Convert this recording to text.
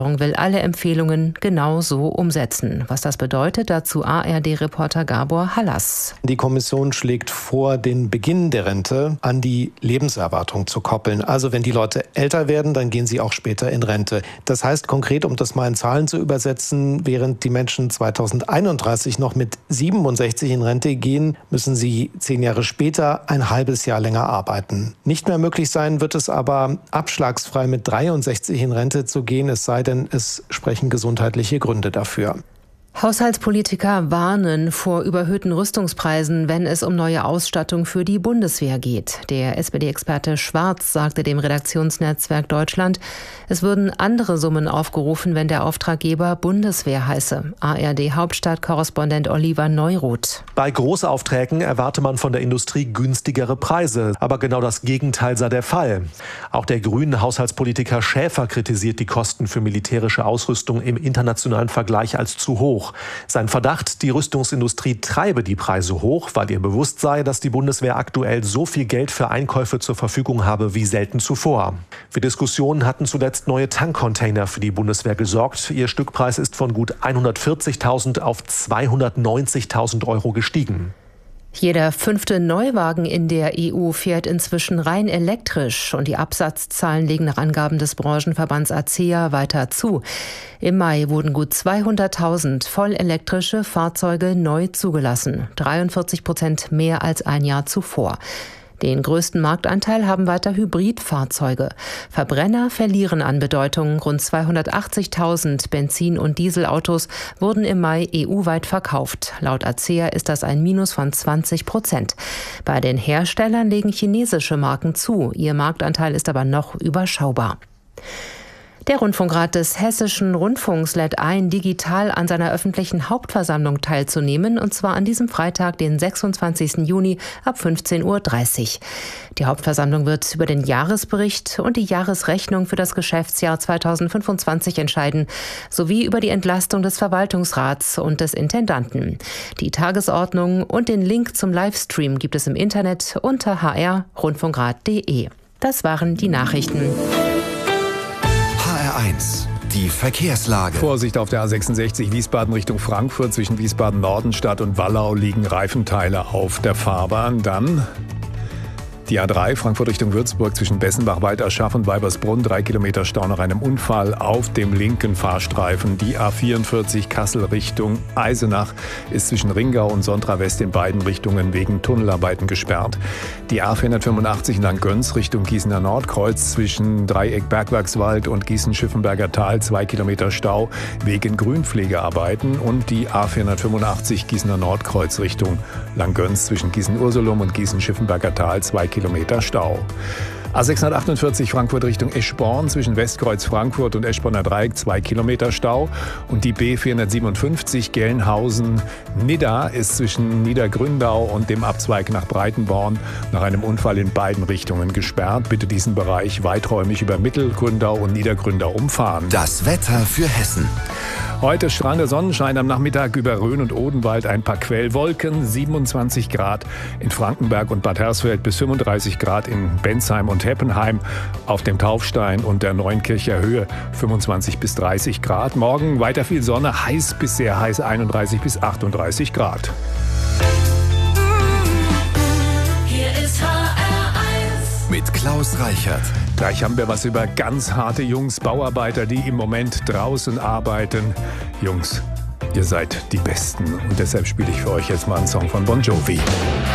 will alle Empfehlungen genau so umsetzen. Was das bedeutet, dazu ARD-Reporter Gabor Hallas. Die Kommission schlägt vor, den Beginn der Rente an die Lebenserwartung zu koppeln. Also wenn die Leute älter werden, dann gehen sie auch später in Rente. Das heißt konkret, um das mal in Zahlen zu übersetzen, während die Menschen 2031 noch mit 67 in Rente gehen, müssen sie 10 Jahre später ein halbes Jahr länger arbeiten. Nicht mehr möglich sein wird es aber, abschlagsfrei mit 63 in Rente zu gehen, es sei denn, es sprechen gesundheitliche Gründe dafür. Haushaltspolitiker warnen vor überhöhten Rüstungspreisen, wenn es um neue Ausstattung für die Bundeswehr geht. Der SPD-Experte Schwarz sagte dem Redaktionsnetzwerk Deutschland, es würden andere Summen aufgerufen, wenn der Auftraggeber Bundeswehr heiße. ARD-Hauptstadtkorrespondent Oliver Neuroth. Bei Großaufträgen erwarte man von der Industrie günstigere Preise. Aber genau das Gegenteil sei der Fall. Auch der grünen Haushaltspolitiker Schäfer kritisiert die Kosten für militärische Ausrüstung im internationalen Vergleich als zu hoch. Sein Verdacht, die Rüstungsindustrie treibe die Preise hoch, weil ihr bewusst sei, dass die Bundeswehr aktuell so viel Geld für Einkäufe zur Verfügung habe wie selten zuvor. Für Diskussionen hatten zuletzt neue Tankcontainer für die Bundeswehr gesorgt. Ihr Stückpreis ist von gut 140.000 auf 290.000 Euro gestiegen. Jeder 5. Neuwagen in der EU fährt inzwischen rein elektrisch und die Absatzzahlen legen nach Angaben des Branchenverbands ACEA weiter zu. Im Mai wurden gut 200.000 vollelektrische Fahrzeuge neu zugelassen, 43% mehr als ein Jahr zuvor. Den größten Marktanteil haben weiter Hybridfahrzeuge. Verbrenner verlieren an Bedeutung. Rund 280.000 Benzin- und Dieselautos wurden im Mai EU-weit verkauft. Laut ACEA ist das ein Minus von 20%. Bei den Herstellern legen chinesische Marken zu. Ihr Marktanteil ist aber noch überschaubar. Der Rundfunkrat des Hessischen Rundfunks lädt ein, digital an seiner öffentlichen Hauptversammlung teilzunehmen, und zwar an diesem Freitag, den 26. Juni ab 15.30 Uhr. Die Hauptversammlung wird über den Jahresbericht und die Jahresrechnung für das Geschäftsjahr 2025 entscheiden, sowie über die Entlastung des Verwaltungsrats und des Intendanten. Die Tagesordnung und den Link zum Livestream gibt es im Internet unter hr-rundfunkrat.de. Das waren die Nachrichten. HR1, die Verkehrslage. Vorsicht auf der A66 Wiesbaden Richtung Frankfurt. Zwischen Wiesbaden-Nordenstadt und Wallau liegen Reifenteile auf der Fahrbahn. Dann die A3 Frankfurt Richtung Würzburg zwischen Bessenbach, Walderschaff und Weibersbrunn. 3 Kilometer Stau nach einem Unfall auf dem linken Fahrstreifen. Die A44 Kassel Richtung Eisenach ist zwischen Ringau und Sontra West in beiden Richtungen wegen Tunnelarbeiten gesperrt. Die A485 Langgöns Richtung Gießener Nordkreuz zwischen Dreieck Bergwerkswald und Gießen-Schiffenberger Tal 2 Kilometer Stau wegen Grünpflegearbeiten. Und die A485 Gießener Nordkreuz Richtung Langgöns zwischen Gießen-Ursulum und Gießen-Schiffenberger Tal 2 Kilometer Stau. A648 Frankfurt Richtung Eschborn zwischen Westkreuz Frankfurt und Eschborner Dreieck 2 Kilometer Stau. Und die B457 Gelnhausen-Nidda ist zwischen Niedergründau und dem Abzweig nach Breitenborn nach einem Unfall in beiden Richtungen gesperrt. Bitte diesen Bereich weiträumig über Mittelgründau und Niedergründau umfahren. Das Wetter für Hessen. Heute strahlender Sonnenschein, am Nachmittag über Rhön und Odenwald ein paar Quellwolken, 27 Grad in Frankenberg und Bad Hersfeld bis 35 Grad in Bensheim und Heppenheim, auf dem Taufstein und der Neunkircher Höhe 25 bis 30 Grad. Morgen weiter viel Sonne, heiß bis sehr heiß, 31 bis 38 Grad. Hier ist HR1 mit Klaus Reichert. Gleich haben wir was über ganz harte Jungs, Bauarbeiter, die im Moment draußen arbeiten. Jungs, ihr seid die Besten und deshalb spiele ich für euch jetzt mal einen Song von Bon Jovi.